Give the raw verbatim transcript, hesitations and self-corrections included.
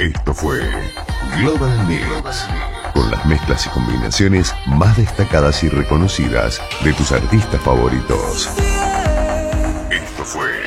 Esto fue Global Mix, con las mezclas y combinaciones más destacadas y reconocidas de tus artistas favoritos. Esto fue